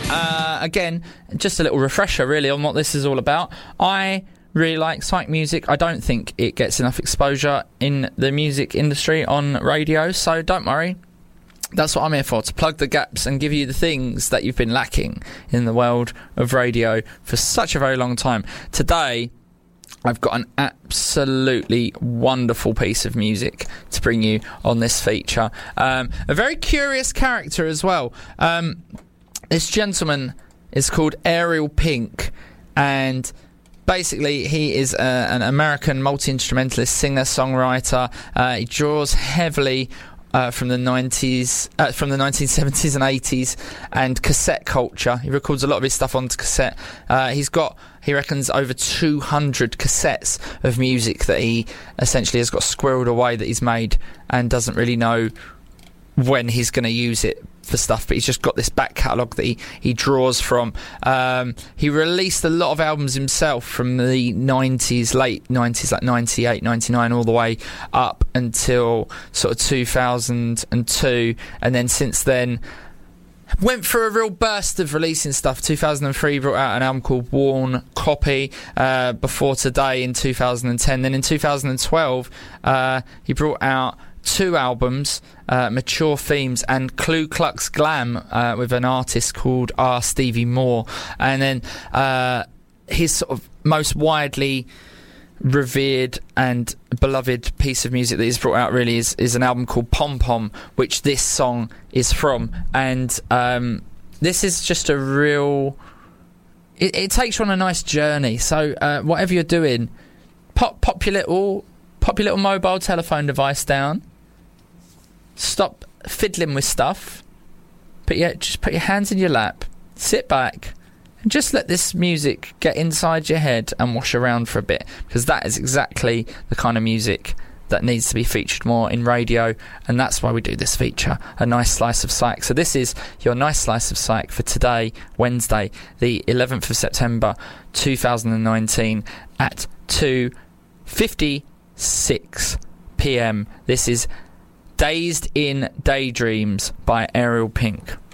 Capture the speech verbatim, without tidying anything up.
Uh, again, just a little refresher, really, on what this is all about. I really like psych music. I don't think it gets enough exposure in the music industry on radio, so don't worry. That's what I'm here for, to plug the gaps and give you the things that you've been lacking in the world of radio for such a very long time. Today, I've got an absolutely wonderful piece of music to bring you on this feature. Um, a very curious character as well. Um, this gentleman is called Ariel Pink, and basically he is a, an American multi-instrumentalist, singer, songwriter. Uh, he draws heavily Uh, from the nineties, uh, from the nineteen seventies and eighties, and cassette culture. He records a lot of his stuff onto cassette. Uh, he's got, he reckons, over two hundred cassettes of music that he essentially has got squirreled away that he's made and doesn't really know when he's going to use it for stuff, but he's just got this back catalogue that he, he draws from. Um, he released a lot of albums himself from the nineties, late nineties, like ninety-eight, ninety-nine, all the way up until sort of two thousand two, and then since then went for a real burst of releasing stuff. two thousand three, he brought out an album called Worn Copy. Uh, before Today in two thousand ten. Then in two thousand twelve, uh, he brought out two albums, uh, Mature Themes and Ku Klux Glam, uh, with an artist called R. Stevie Moore. And then uh, his sort of most widely revered and beloved piece of music that he's brought out really is, is an album called Pom Pom, which this song is from. And um, this is just a real... It, it takes you on a nice journey. So uh, whatever you're doing, pop, pop your little... Pop your little mobile telephone device down. Stop fiddling with stuff. Put your, just put your hands in your lap. Sit back. And just let this music get inside your head and wash around for a bit. Because that is exactly the kind of music that needs to be featured more in radio. And that's why we do this feature, A Nice Slice of Psych. So this is your Nice Slice of Psych for today, Wednesday, the eleventh of September, two thousand nineteen, at two fifty-six p.m. This is Dazed in Daydreams by Ariel Pink.